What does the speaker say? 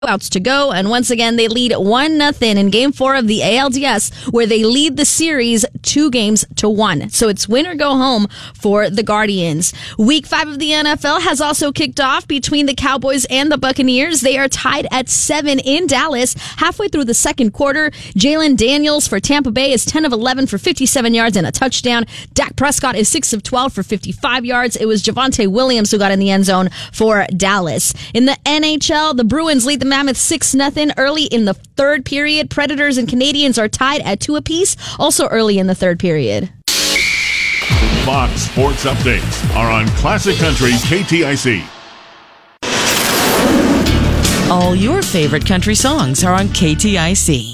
outs to go, and once again they lead 1-0 in Game 4 of the ALDS, where they lead the series 2-1. So it's win or go home for the Guardians. Week 5 of the NFL has also kicked off between the Cowboys and the Buccaneers. They are tied at 7 in Dallas halfway through the second quarter. Jalen Daniels for Tampa Bay is 10 of 11 for 57 yards and a touchdown. Dak Prescott is 6 of 12 for 55 yards. It was Javonte Williams who got in the end zone for Dallas. In the NHL, the Bruins lead the Mammoth 6-0 early in the third period. Predators and Canadians are tied at 2 apiece, also early in the third period. Fox Sports Updates are on Classic Country KTIC. All your favorite country songs are on KTIC.